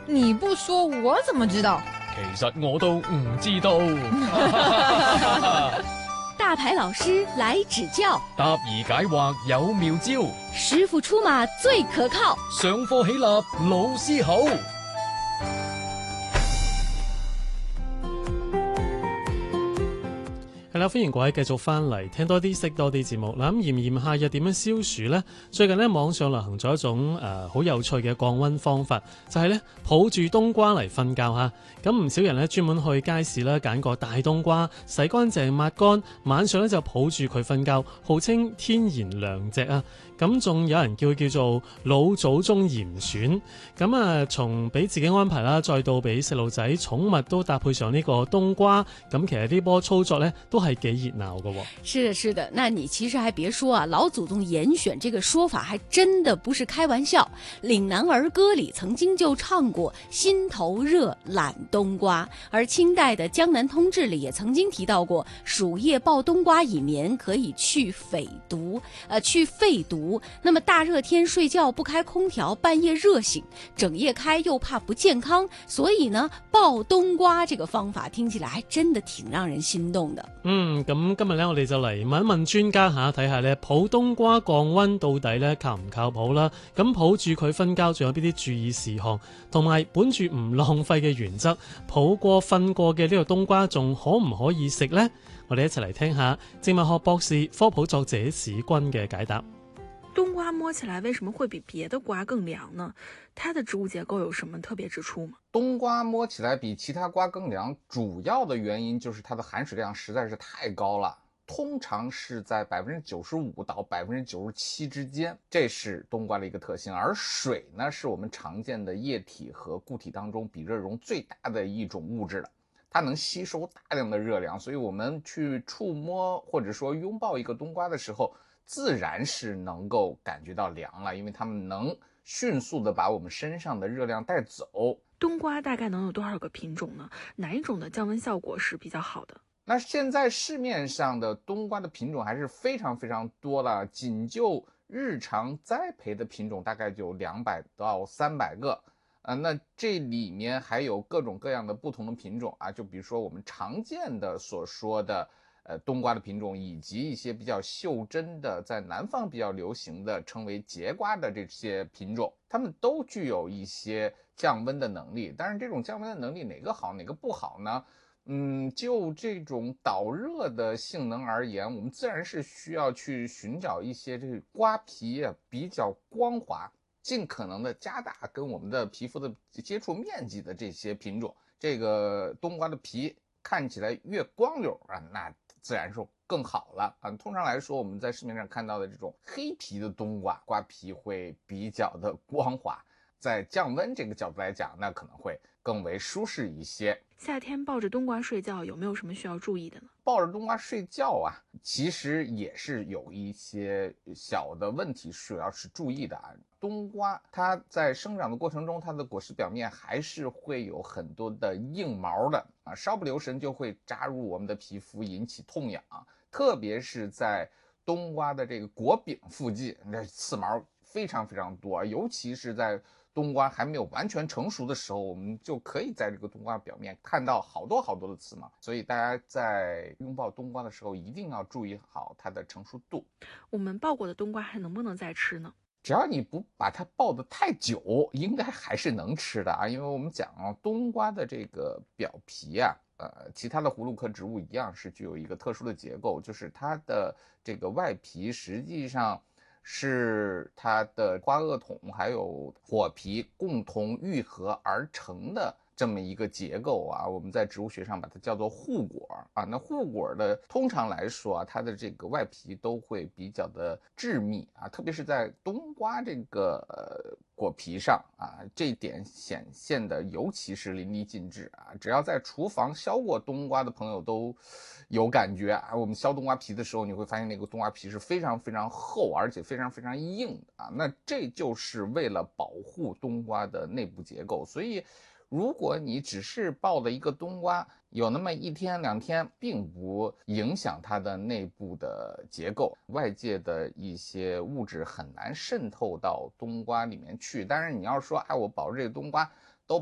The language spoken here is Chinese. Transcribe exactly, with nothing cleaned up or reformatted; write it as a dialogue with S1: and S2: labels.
S1: 你不说我怎么知道？
S2: 其實我都唔知道。
S3: 大牌老師來指教，
S2: 答疑解惑有妙招，
S3: 師傅出馬最可靠。
S2: 上課起立老師好。
S4: 係啦，歡迎各位繼續翻嚟聽多啲識多啲節目啦。咁炎炎夏日點樣消暑呢？最近呢，網上流行咗一種誒好、呃、有趣嘅降溫方法，就係、是、呢抱住冬瓜嚟瞓覺嚇。咁唔少人呢，專門去街市啦，揀個大冬瓜，洗乾淨抹乾，晚上呢就抱住佢瞓覺，號稱天然涼席啊。咁仲有人叫佢叫做老祖宗嚴選。咁啊，從俾自己安排啦，再到俾細路仔、寵物都搭配上呢個冬瓜。咁其實呢波操作呢，都係幾熱鬧嘅。
S3: 是的，是的。那你其實還別說啊，老祖宗嚴選這個說法還真的不是開玩笑。嶺南兒歌裡曾經就唱過心頭熱攬冬瓜，而清代的江南通志裡也曾經提到過暑夜抱冬瓜以眠，可以去肺毒，呃，去肺毒。那麼大熱天睡覺不開空調，半夜熱醒，整夜開又怕不健康，所以呢，抱冬瓜這個方法聽起來還真的挺讓人心動的。
S4: 嗯，咁今日呢，我哋就嚟問一問專家下睇下呢，抱冬瓜降溫到底呢靠唔靠譜啦？咁抱住佢瞓覺仲有邊啲注意事項，同埋本住唔浪費嘅原則，抱過瞓過嘅呢個冬瓜仲可唔可以食呢？我哋一齊嚟聽下植物學博士、科普作者史君嘅解答。
S5: 冬瓜摸起來為什麼會比別的瓜更涼呢？它的植物結構有什麼特別之處嗎？
S6: 冬瓜摸起來比其他瓜更涼，主要的原因就是它的含水量實在是太高了，通常是在百分之九十五到百分之九十七之間，這是冬瓜的一個特性。而水呢，是我們常見的液體和固體當中比熱容最大的一種物質了，它能吸收大量的熱量，所以我們去觸摸或者說擁抱一個冬瓜的時候，自然是能夠感覺到涼了，因為它們能迅速的把我們身上的熱量帶走。
S5: 冬瓜大概能有多少個品種呢？哪一種的降溫效果是比較好的？
S6: 那現在市面上的冬瓜的品種還是非常非常多的，僅就日常栽培的品種大概就兩百到三百個。呃，那這裏面還有各種各樣的不同的品種啊，就比如說我們常見的所說的呃，冬瓜的品種，以及一些比較袖珍的，在南方比較流行的稱為節瓜的這些品種，它們都具有一些降溫的能力。但是這種降溫的能力哪個好哪個不好呢？嗯，就這種導熱的性能而言，我們自然是需要去尋找一些這個瓜皮啊比較光滑，盡可能的加大跟我們的皮膚的接觸面積的這些品種。這個冬瓜的皮看起來越光溜啊，那自然說更好了啊。通常來說，我們在市面上看到的這種黑皮的冬瓜，瓜皮會比較的光滑，在降溫這個角度來講，那可能會更為舒適一些。
S5: 夏天抱着冬瓜睡覺有沒有什麼需要注意的呢？
S6: 抱着冬瓜睡覺啊，其實也是有一些小的問題是要去注意的啊。冬瓜它在生長的過程中，它的果實表面還是會有很多的硬毛的啊，稍不留神就會扎入我們的皮膚，引起痛癢。特別是在冬瓜的這個果柄附近，那刺毛非常非常多，尤其是在冬瓜還沒有完全成熟的時候，我們就可以在這個冬瓜表面看到好多好多的刺毛，所以大家在擁抱冬瓜的時候一定要注意好它的成熟度。
S5: 我們抱過的冬瓜還能不能再吃呢？
S6: 只要你不把它抱得太久，應該還是能吃的啊。因為我們講啊，冬瓜的這個表皮啊，呃，其他的葫蘆科植物一樣是具有一個特殊的結構，就是它的這個外皮實際上是它的花萼筒還有果皮共同癒合而成的這麼一個結構啊，我們在植物學上把它叫做護果啊。那護果的通常來說啊，它的這個外皮都會比較的致密啊，特別是在冬瓜這個呃果皮上啊，這一點顯現的尤其是淋漓盡致啊。只要在廚房削過冬瓜的朋友都有感覺啊，我們削冬瓜皮的時候，你會發現那個冬瓜皮是非常非常厚，而且非常非常硬的啊。那這就是為了保護冬瓜的內部結構，所以如果你只是抱的一個冬瓜，有那麼一天兩天，並不影響它的內部的結構，外界的一些物質很難滲透到冬瓜裡面去。但是你要說，哎，我抱着這個冬瓜